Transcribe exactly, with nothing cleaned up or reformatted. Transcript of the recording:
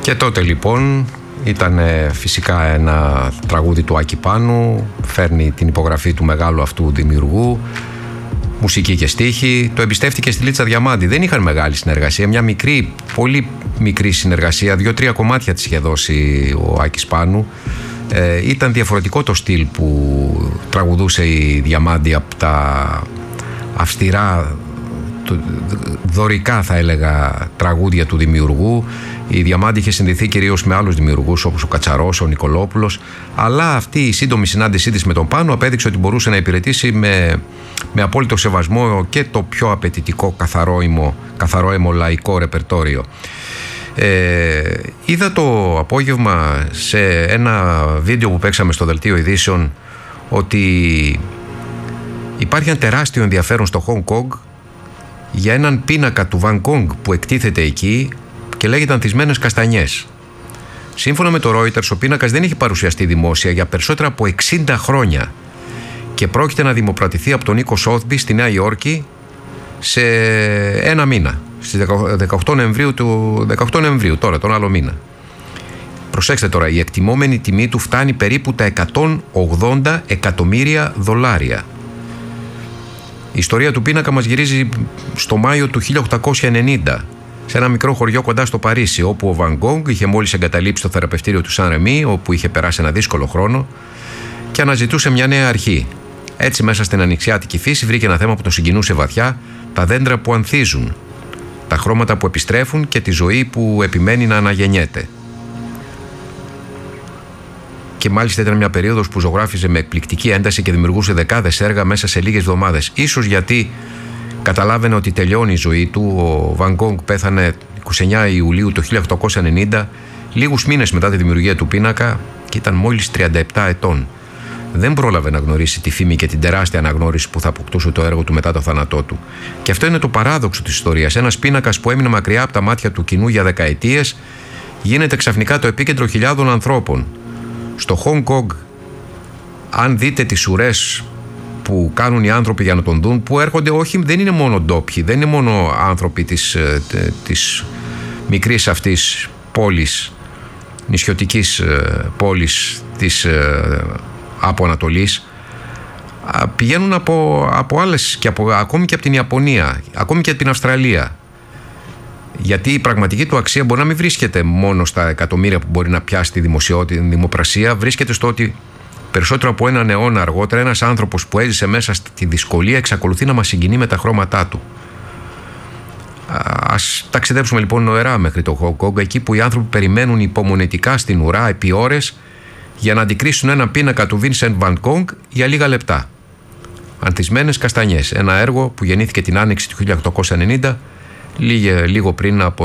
Και τότε λοιπόν ήταν φυσικά ένα τραγούδι του Άκη Πάνου, φέρνει την υπογραφή του μεγάλου αυτού δημιουργού, μουσική και στίχη, το εμπιστεύτηκε στη Λίτσα Διαμάντη. Δεν είχαν μεγάλη συνεργασία, μια μικρή, πολύ μικρή συνεργασία, δύο-τρία κομμάτια της είχε δώσει ο Άκης Πάνου. Ε, ήταν διαφορετικό το στυλ που τραγουδούσε η Διαμάντη από τα αυστηρά, δωρικά θα έλεγα, τραγούδια του δημιουργού. Η Διαμάντη είχε συνδεθεί κυρίως με άλλους δημιουργούς όπως ο Κατσαρός, ο Νικολόπουλος, αλλά αυτή η σύντομη συνάντησή της με τον Πάνο απέδειξε ότι μπορούσε να υπηρετήσει με, με απόλυτο σεβασμό και το πιο απαιτητικό καθαρόιμο, καθαρόιμο λαϊκό ρεπερτόριο. Ε, είδα το απόγευμα σε ένα βίντεο που παίξαμε στο Δελτίο Ειδήσεων ότι υπάρχει ένα τεράστιο ενδιαφέρον στο Χονγκ Κονγκ για έναν πίνακα του Βαν Γκόγκ που εκτίθεται εκεί και λέγεται Ανθισμένες Καστανιές. Σύμφωνα με το Reuters, ο πίνακας δεν έχει παρουσιαστεί δημόσια για περισσότερα από εξήντα χρόνια και πρόκειται να δημοπρατηθεί από τον Νίκο Σόθμπι στη Νέα Υόρκη σε ένα μήνα, στις δεκαοκτώ Νοεμβρίου, του, δεκαοκτώ Νοεμβρίου, τώρα τον άλλο μήνα. Προσέξτε τώρα, η εκτιμόμενη τιμή του φτάνει περίπου τα εκατόν ογδόντα εκατομμύρια δολάρια. Η ιστορία του πίνακα μας γυρίζει στο Μάιο του χίλια οκτακόσια ενενήντα, σε ένα μικρό χωριό κοντά στο Παρίσι, όπου ο Βαν Γκόγκ είχε μόλις εγκαταλείψει το θεραπευτήριο του Σαν Ρεμί, όπου είχε περάσει ένα δύσκολο χρόνο και αναζητούσε μια νέα αρχή. Έτσι, μέσα στην ανοιξιάτικη φύση, βρήκε ένα θέμα που τον συγκινούσε βαθιά: τα δέντρα που ανθίζουν, τα χρώματα που επιστρέφουν και τη ζωή που επιμένει να αναγεννιέται. Και μάλιστα ήταν μια περίοδος που ζωγράφιζε με εκπληκτική ένταση και δημιουργούσε δεκάδες έργα μέσα σε λίγες εβδομάδες. Ίσως γιατί καταλάβαινε ότι τελειώνει η ζωή του. Ο Βαν Γκόγκ πέθανε εικοστή ενάτη Ιουλίου του χίλια οκτακόσια ενενήντα, λίγους μήνες μετά τη δημιουργία του πίνακα, και ήταν μόλις τριάντα επτά ετών. Δεν πρόλαβε να γνωρίσει τη φήμη και την τεράστια αναγνώριση που θα αποκτούσε το έργο του μετά το θάνατό του. Και αυτό είναι το παράδοξο της ιστορίας. Ένας πίνακας που έμεινε μακριά από τα μάτια του κοινού για δεκαετίες γίνεται ξαφνικά το επίκεντρο χιλιάδων ανθρώπων. Στο Χονγκ Κονγκ, αν δείτε τις ουρές που κάνουν οι άνθρωποι για να τον δουν, που έρχονται, όχι, δεν είναι μόνο ντόπιοι, δεν είναι μόνο άνθρωποι της, της μικρής αυτής πόλης, νησιωτικής πόλης της από Ανατολής, πηγαίνουν από, από άλλες και από, ακόμη και από την Ιαπωνία, ακόμη και από την Αυστραλία. Γιατί η πραγματική του αξία μπορεί να μην βρίσκεται μόνο στα εκατομμύρια που μπορεί να πιάσει τη δημοσιότητα, τη δημοπρασία, βρίσκεται στο ότι περισσότερο από έναν αιώνα αργότερα ένας άνθρωπος που έζησε μέσα στη δυσκολία εξακολουθεί να μας συγκινεί με τα χρώματά του. Ας ταξιδέψουμε λοιπόν νοερά μέχρι το Χονγκ Κονγκ, εκεί που οι άνθρωποι περιμένουν υπομονετικά στην ουρά επί ώρες για να αντικρίσουν ένα πίνακα του Βίνσεντ Βαν Γκόγκ για λίγα λεπτά. Ανθισμένες Καστανιές, ένα έργο που γεννήθηκε την άνοιξη του χίλια οκτακόσια ενενήντα, λίγο πριν από